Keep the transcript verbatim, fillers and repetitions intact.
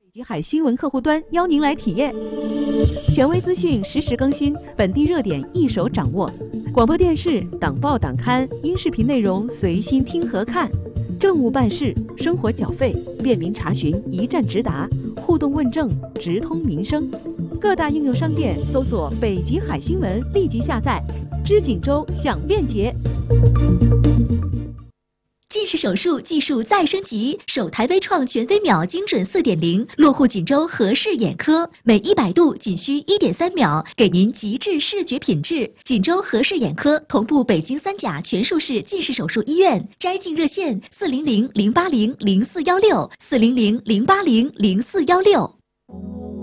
极海新闻客户端邀您来体验，权威资讯实时更新，本地热点一手掌握。广播电视、党报党刊、音视频内容随心听和看，政务办事、生活缴费便民查询一站直达，互动问政直通民生。各大应用商店搜索“北极海新闻”，立即下载。知锦州享便捷。 近视手术技术再升级，首台微创全飞秒精准 四点零 落户锦州和氏眼科，每一百度仅需 一点三秒，给您极致视觉品质。锦州和氏眼科同步北京三甲全术式近视手术医院，摘镜热线四零零零八零零四幺六四零零零八零零四幺六。